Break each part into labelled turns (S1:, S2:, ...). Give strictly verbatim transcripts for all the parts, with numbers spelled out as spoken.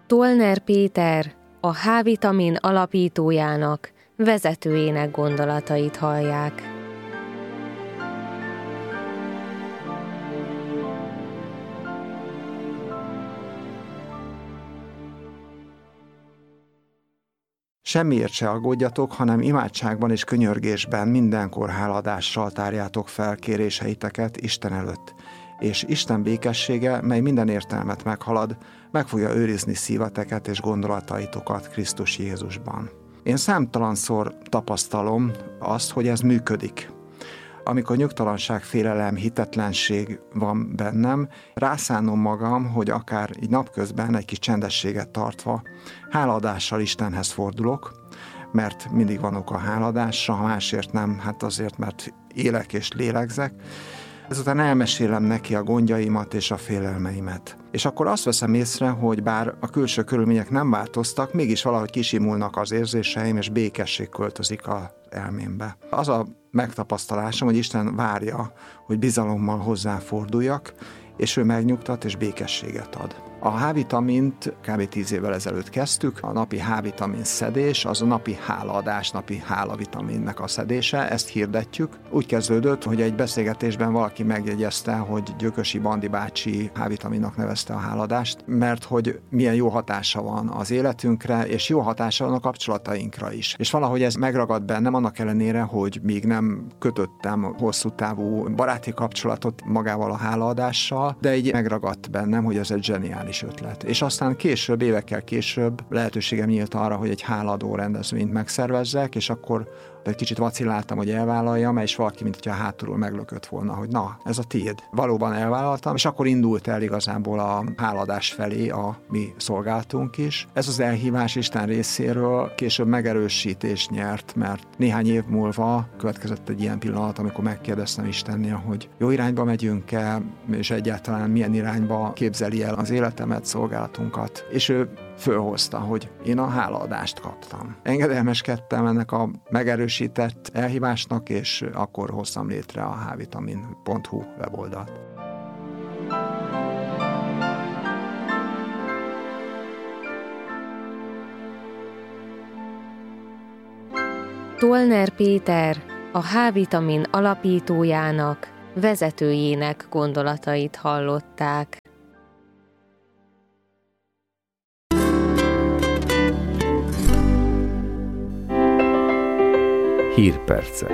S1: Tolner Péter, a H-vitamin alapítójának, vezetőjének gondolatait hallják.
S2: Semmiért se aggódjatok, hanem imádságban és könyörgésben mindenkor háladással tárjátok fel kéréseiteket Isten előtt, és Isten békessége, mely minden értelmet meghalad, meg fogja őrizni szíveteket és gondolataitokat Krisztus Jézusban. Én számtalanszor tapasztalom azt, hogy ez működik. Amikor nyugtalanság, félelem, hitetlenség van bennem, rászánom magam, hogy akár így napközben egy kis csendességet tartva, hálaadással Istenhez fordulok, mert mindig van ok a hálaadásra, ha másért nem, hát azért, mert élek és lélegzek. Ezután elmesélem neki a gondjaimat és a félelmeimet. És akkor azt veszem észre, hogy bár a külső körülmények nem változtak, mégis valahogy kisimulnak az érzéseim, és békesség költözik az elmémbe. Az a megtapasztalásom, hogy Isten várja, hogy bizalommal hozzáforduljak, és ő megnyugtat és békességet ad. A H-vitamint kb. tíz évvel ezelőtt kezdtük, a napi H-vitamin szedés, az a napi hálaadás, napi hálavitaminnek a szedése, ezt hirdetjük. Úgy kezdődött, hogy egy beszélgetésben valaki megjegyezte, hogy Gyökösi Bandi bácsi H-vitaminnak nevezte a háladást, mert hogy milyen jó hatása van az életünkre, és jó hatása van a kapcsolatainkra is. És valahogy ez megragad bennem, annak ellenére, hogy még nem kötöttem hosszú távú baráti kapcsolatot magával a hálaadással, de így megragadt bennem, hogy ez egy zseniális ötlet. És aztán később, évekkel később lehetőségem nyílt arra, hogy egy hálaadó rendezvényt megszervezzek, és akkor egy kicsit vacilláltam, hogy elvállaljam, és valaki, mint hogyha hátulról meglökött volna, hogy na, ez a tiéd. Valóban elvállaltam, és akkor indult el igazából a hálaadás felé a mi szolgálatunk is. Ez az elhívás Isten részéről később megerősítés nyert, mert néhány év múlva következett egy ilyen pillanat, amikor megkérdeztem Istennél, hogy jó irányba megyünk-e, és egyáltalán milyen irányba képzeli el az életemet, szolgálatunkat. És ő fölhozta, hogy én a hálaadást kaptam. Engedelmeskedtem ennek a megerősített elhívásnak, és akkor hoztam létre a hvitamin pont hu weboldalt.
S1: Tolner Péter, a H-vitamin alapítójának, vezetőjének gondolatait hallották.
S3: Hírpercek.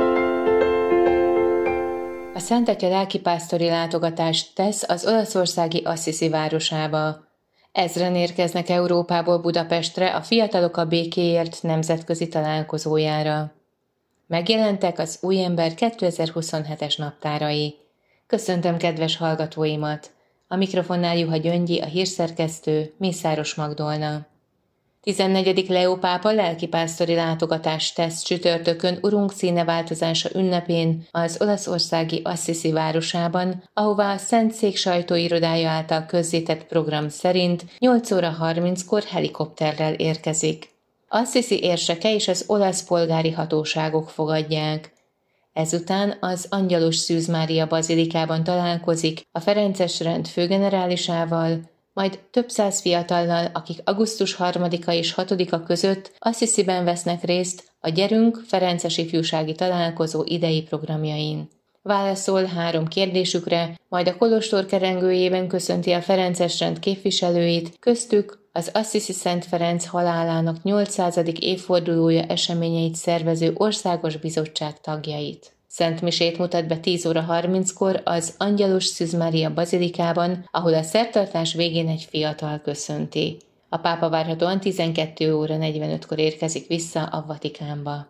S4: A Szent Atya lelkipásztori látogatást tesz az olaszországi Assisi városába. Ezren érkeznek Európából Budapestre a Fiatalok a Békéért nemzetközi találkozójára. Megjelentek az Új Ember kétezer-huszonhetes naptárai. Köszöntöm kedves hallgatóimat! A mikrofonnál Juha Gyöngyi, a hírszerkesztő, Mészáros Magdolna. tizennegyedik Leó pápa lelkipásztori látogatást tesz csütörtökön Urunk színeváltozása ünnepén az olaszországi Assisi városában, ahová a Szentszék sajtóirodája által közzétett program szerint nyolc óra harminckor helikopterrel érkezik. Assisi érseke és az olasz polgári hatóságok fogadják. Ezután az Angyalus Szűz Mária bazilikában találkozik a ferences rend főgenerálisával, majd több száz fiatallal, akik augusztus harmadika és hatodika között Assisiben vesznek részt a Gyerünk Ferences ifjúsági találkozó idei programjain. Válaszol három kérdésükre, majd a kolostor kerengőjében köszönti a ferences rend képviselőit, köztük az Assisi Szent Ferenc halálának nyolcszázadik évfordulója eseményeit szervező országos bizottság tagjait. Szent misét mutat be tíz óra harminckor az Angyalus Szűz Mária bazilikában, ahol a szertartás végén egy fiatal köszönti. A pápa várhatóan tizenkettő óra negyvenötkor érkezik vissza a Vatikánba.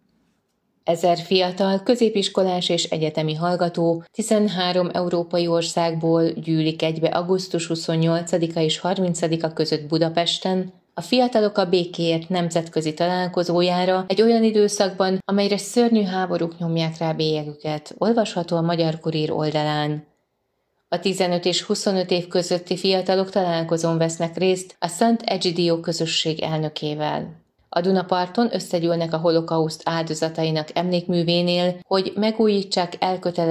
S4: Ezer fiatal, középiskolás és egyetemi hallgató tizenhárom európai országból gyűlik egybe augusztus huszonnyolcadika és harmincadika között Budapesten, a Fiatalok a Békéért nemzetközi találkozójára egy olyan időszakban, amelyre szörnyű háborúk nyomják rá bélyegüket, olvasható a Magyar Kurír oldalán. A tizenöt és huszonöt év közötti fiatalok találkozón vesznek részt a Szent Egidio közösség elnökével. A Dunaparton összegyűlnek a holokauszt áldozatainak emlékművénél, hogy megújítsák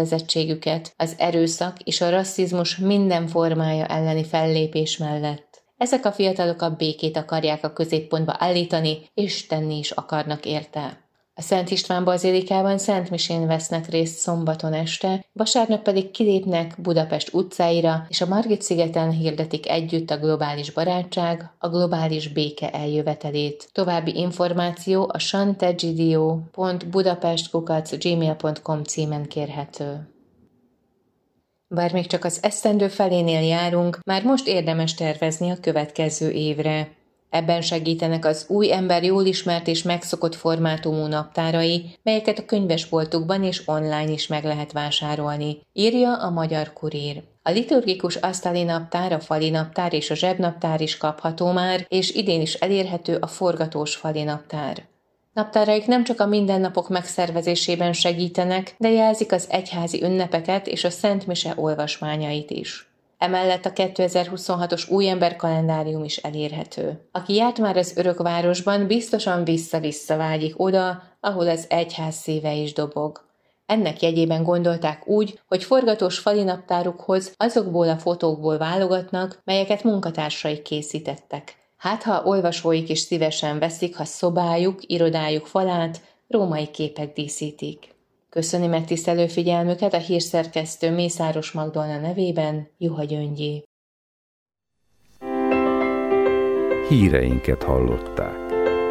S4: elkötelezettségüket az erőszak és a rasszizmus minden formája elleni fellépés mellett. Ezek a fiatalok a békét akarják a középpontba állítani, és tenni is akarnak érte. A Szent István bazilikában szentmisén vesznek részt szombaton este, vasárnap pedig kilépnek Budapest utcáira, és a Margit-szigeten hirdetik együtt a globális barátság, a globális béke eljövetelét. További információ a santegidio pont budapest kukac gmail pont com címen kérhető. Bár még csak az esztendő felénél járunk, már most érdemes tervezni a következő évre. Ebben segítenek az új ember jól ismert és megszokott formátumú naptárai, melyeket a könyvesboltokban és online is meg lehet vásárolni, írja a Magyar Kurír. A liturgikus asztali naptár, a fali naptár és a zsebnaptár is kapható már, és idén is elérhető a forgatós fali naptár. Naptáraik nem csak a mindennapok megszervezésében segítenek, de jelzik az egyházi ünnepeket és a Szent Mise olvasmányait is. Emellett a kétezer-huszonhatos új ember kalendárium is elérhető. Aki járt már az Örökvárosban, biztosan vissza-vissza vágyik oda, ahol az egyház szíve is dobog. Ennek jegyében gondolták úgy, hogy forgatós fali naptárukhoz azokból a fotókból válogatnak, melyeket munkatársaik készítettek. Hát ha olvasóik is szívesen veszik, ha szobájuk, irodájuk falát római képek díszítik. Köszöni megtisztelő figyelmüket a hírszerkesztő Mészáros Magdolna nevében, Juha Gyöngyi.
S3: Híreinket hallották.